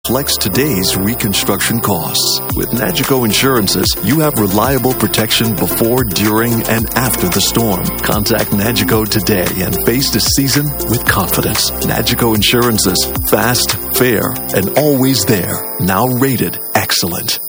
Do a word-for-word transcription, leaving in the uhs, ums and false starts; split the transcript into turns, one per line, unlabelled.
reflects today's reconstruction costs. With Nagico Insurances, you have reliable protection before, during, and after the storm. Contact Nagico today and face the season with confidence. Nagico Insurances, fast, fair, and always there. Now rated excellent.